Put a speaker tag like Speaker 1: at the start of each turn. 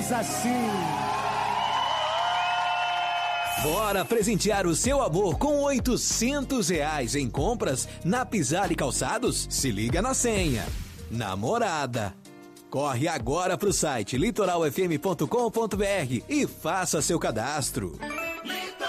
Speaker 1: diz assim.
Speaker 2: Bora presentear o seu amor com R$ 800 em compras na Pisar e Calçados? Se liga na senha. Namorada. Corre agora pro site litoralfm.com.br e faça seu cadastro.